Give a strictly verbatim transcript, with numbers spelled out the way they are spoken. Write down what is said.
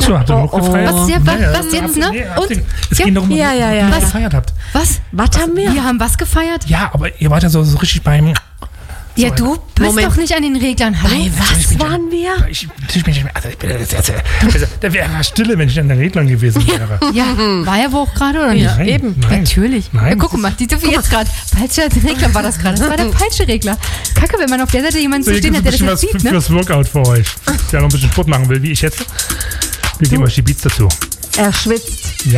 So, habt ihr Oh, noch oh. gefeiert? Was, ja, Ja, was, ja. was jetzt, ne? Nee, habt Und? ihr- Es Ja. ging darum, Ja, ja, ja. was ihr Was? gefeiert habt. Was? Was haben wir? Wir haben was gefeiert? Ja, aber ihr wart ja so, so richtig beim... Ja, du bist Moment. doch nicht an den Reglern. Hallo? Bei was waren wir? Ich, natürlich bin ich nicht mehr... Also, ich bin jetzt, jetzt, also, da wäre Stille, wenn ich an der Reglern gewesen wäre. Ja, war ja wohl auch gerade, oder nicht? Ja, Nein, eben. Nein. Natürlich. Nein. Ja, guck mal, die Sophie jetzt gerade. Falscher Regler war das gerade. Das war der falsche Regler. Kacke, wenn man auf der Seite jemanden So, zu hier stehen gibt hat, es der ein das bisschen jetzt was sieht, ne? fürs Workout für euch, der noch ein bisschen Sport machen will, wie ich jetzt. Wir geben euch die Beats dazu. Er schwitzt. Ja.